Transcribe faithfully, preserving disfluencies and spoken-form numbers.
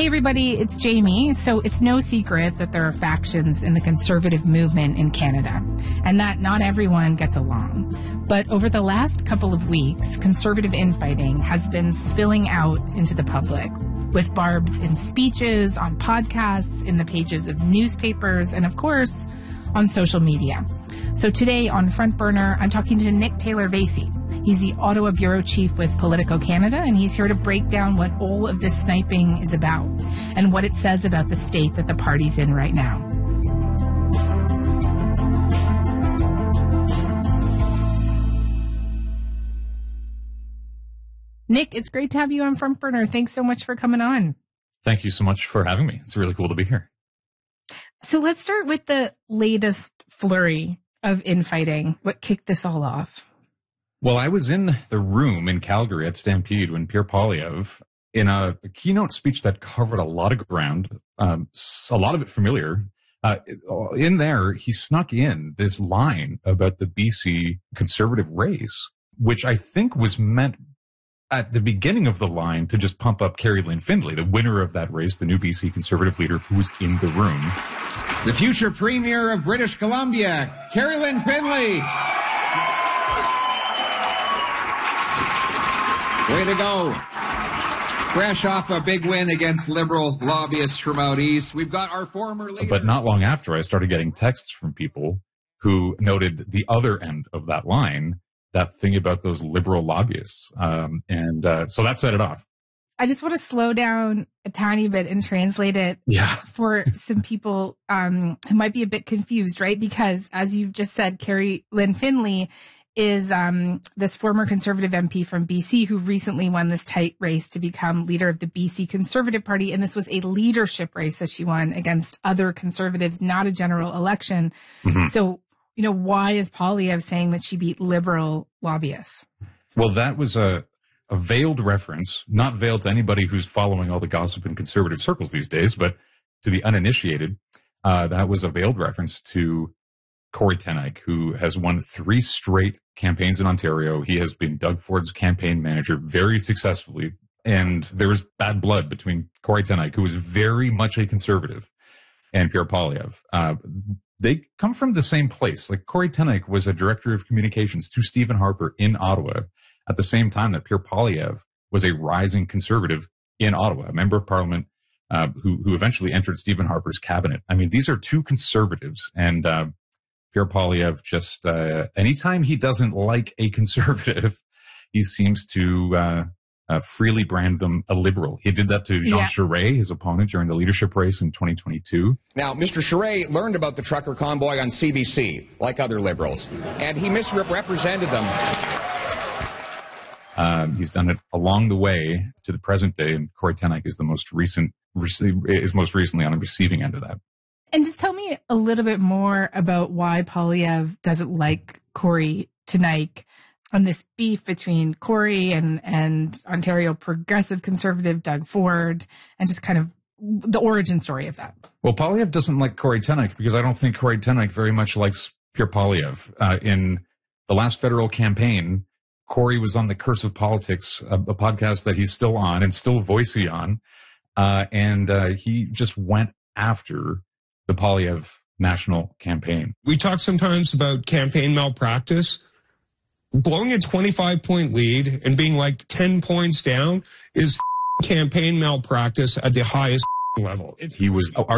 Hey everybody, it's Jamie. So it's no secret that there are factions in the conservative movement in Canada and that not everyone gets along. But over the last couple of weeks, conservative infighting has been spilling out into the public with barbs in speeches, on podcasts, in the pages of newspapers, and of course, on social media. So today on Front Burner, I'm talking to Nick Taylor-Vasey. He's the Ottawa Bureau Chief with Politico Canada, and he's here to break down what all of this sniping is about and what it says about the state that the party's in right now. Nick, it's great to have you on Front Burner. Thanks so much for coming on. Thank you so much for having me. It's really cool to be here. So let's start with the latest flurry of infighting. What kicked this all off? Well, I was in the room in Calgary at Stampede when Pierre Poilievre, in a, a keynote speech that covered a lot of ground, um, a lot of it familiar, uh, in there, he snuck in this line about the B C Conservative race, which I think was meant at the beginning of the line to just pump up Kerry Lynn Findlay, the winner of that race, the new B C Conservative leader who was in the room. The future Premier of British Columbia, Kerry Lynn Findlay. Way to go. Fresh off a big win against Liberal lobbyists from out east. We've got our former leader. But not long after, I started getting texts from people who noted the other end of that line, that thing about those Liberal lobbyists. Um, and uh, so that set it off. I just want to slow down a tiny bit and translate it yeah. for some people um, who might be a bit confused, right? Because as you've just said, Kerry Lynn Findlay is um, this former Conservative M P from B C who recently won this tight race to become leader of the B C Conservative Party. And this was a leadership race that she won against other Conservatives, not a general election. Mm-hmm. So, you know, why is Poilievre saying that she beat Liberal lobbyists? Well, that was a, a veiled reference, not veiled to anybody who's following all the gossip in conservative circles these days, but to the uninitiated, uh, that was a veiled reference to Corey Teneycke, who has won three straight campaigns in Ontario. He has been Doug Ford's campaign manager very successfully. And there was bad blood between Corey Teneycke, who was very much a conservative, and Pierre Poilievre. Uh, they come from the same place. Like Corey Teneycke was a director of communications to Stephen Harper in Ottawa at the same time that Pierre Poilievre was a rising conservative in Ottawa, a member of parliament uh, who, who eventually entered Stephen Harper's cabinet. I mean, these are two conservatives, and uh, Pierre Poilievre just, uh, anytime he doesn't like a conservative, he seems to uh, uh, freely brand them a liberal. He did that to Jean yeah. Charest, his opponent, during the leadership race in twenty twenty-two. Now, Mister Charest learned about the trucker convoy on C B C, like other liberals, and he misrepresented them. Um, he's done it along the way to the present day, and Corey Teneycke is the most recent, is most recently on the receiving end of that. And just tell me a little bit more about why Poilievre doesn't like Corey Teneycke on this beef between Corey and, and Ontario progressive conservative Doug Ford, and just kind of the origin story of that. Well, Poilievre doesn't like Corey Teneycke because I don't think Corey Teneycke very much likes Pierre Poilievre. Uh, in the last federal campaign, Corey was on the Curse of Politics, a, a podcast that he's still on and still voicey on, uh, and uh, he just went after the Poilievre national campaign. We talk sometimes about campaign malpractice. Blowing a twenty-five point lead and being like ten points down is campaign malpractice at the highest level. It's- he was